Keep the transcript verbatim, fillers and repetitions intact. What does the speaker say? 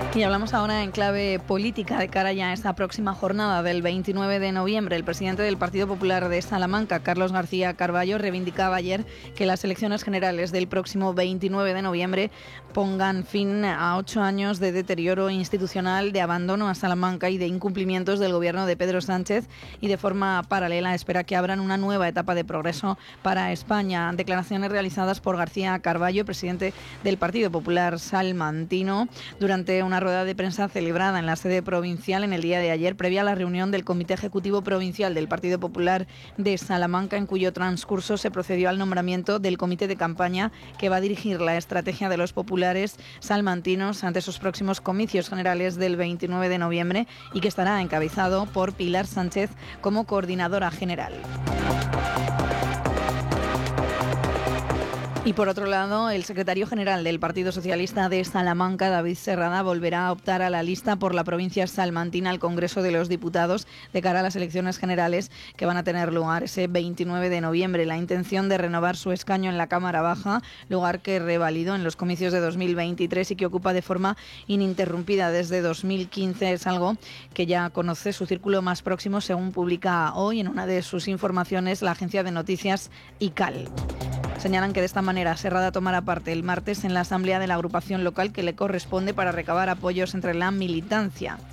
Y hablamos ahora en clave política de cara ya a esta próxima jornada del veintinueve de noviembre. El presidente del Partido Popular de Salamanca, Carlos García Carballo, reivindicaba ayer que las elecciones generales del próximo veintinueve de noviembre pongan fin a ocho años de deterioro institucional, de abandono a Salamanca y de incumplimientos del gobierno de Pedro Sánchez, y de forma paralela espera que abran una nueva etapa de progreso para España. Declaraciones realizadas por García Carballo, presidente del Partido Popular salmantino, durante una rueda de prensa celebrada en la sede provincial en el día de ayer, previa a la reunión del Comité Ejecutivo Provincial del Partido Popular de Salamanca, en cuyo transcurso se procedió al nombramiento del comité de campaña que va a dirigir la estrategia de los populares salmantinos ante sus próximos comicios generales del veintinueve de noviembre, y que estará encabezado por Pilar Sánchez como coordinadora general. Y por otro lado, el secretario general del Partido Socialista de Salamanca, David Serrada, volverá a optar a la lista por la provincia salmantina al Congreso de los Diputados de cara a las elecciones generales que van a tener lugar ese veintinueve de noviembre. La intención de renovar su escaño en la Cámara Baja, lugar que revalidó en los comicios de dos mil veintitrés y que ocupa de forma ininterrumpida desde dos mil quince, es algo que ya conoce su círculo más próximo, según publica hoy en una de sus informaciones la agencia de noticias I C A L. Señalan que de esta manera Serrada tomará parte el martes en la asamblea de la agrupación local que le corresponde para recabar apoyos entre la militancia.